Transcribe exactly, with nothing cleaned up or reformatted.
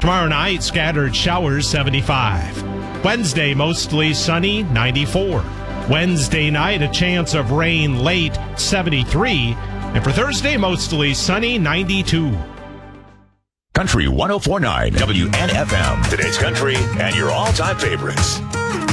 Tomorrow night, scattered showers, seventy-five. Wednesday, mostly sunny, ninety-four. Wednesday night, a chance of rain late, seventy-three. And for Thursday, mostly sunny, ninety-two. Country one oh four point nine W N F M. Today's country and your all-time favorites.